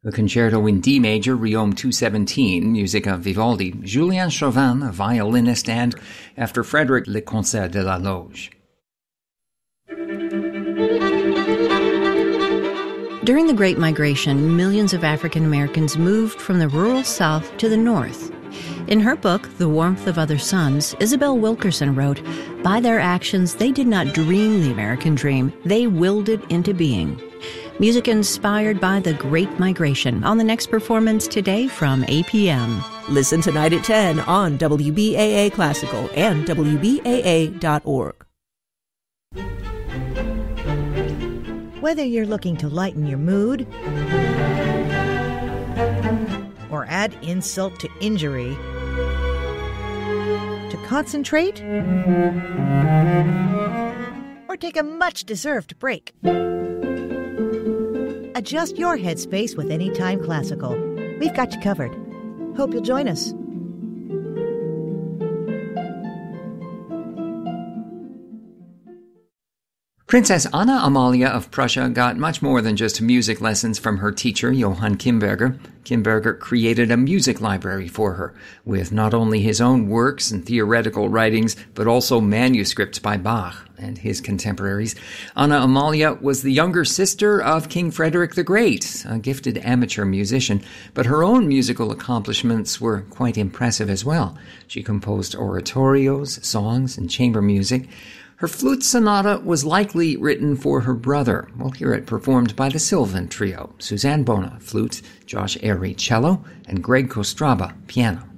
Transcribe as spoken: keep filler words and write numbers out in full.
The Concerto in D Major, Riom two seventeen, music of Vivaldi, Julien Chauvin, a violinist, and, after Frédéric, Le Concert de la Loge. During the Great Migration, millions of African Americans moved from the rural South to the North. In her book, The Warmth of Other Suns, Isabel Wilkerson wrote, "By their actions, they did not dream the American dream, they willed it into being." Music inspired by the Great Migration on the next performance today from A P M. Listen tonight at ten on W B A A Classical and W B A A dot org. Whether you're looking to lighten your mood or add insult to injury, to concentrate or take a much-deserved break, adjust your headspace with Anytime Classical. We've got you covered. Hope you'll join us. Princess Anna Amalia of Prussia got much more than just music lessons from her teacher, Johann Kimberger. Kimberger created a music library for her, with not only his own works and theoretical writings, but also manuscripts by Bach and his contemporaries. Anna Amalia was the younger sister of King Frederick the Great, a gifted amateur musician, but her own musical accomplishments were quite impressive as well. She composed oratorios, songs, and chamber music. Her flute sonata was likely written for her brother. We'll hear it performed by the Sylvan Trio, Suzanne Bona, flute, Josh Airy, cello, and Greg Kostraba, piano.